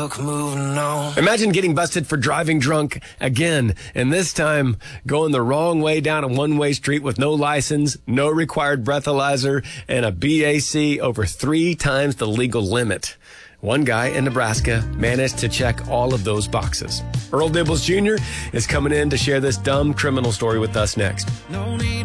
took moving on. Imagine getting busted for driving drunk again, and this time going the wrong way down a one-way street with no license, no required breathalyzer, and a BAC over 3 times the legal limit. One guy in Nebraska managed to check all of those boxes. Earl Dibbles Jr. is coming in to share this dumb criminal story with us next. No need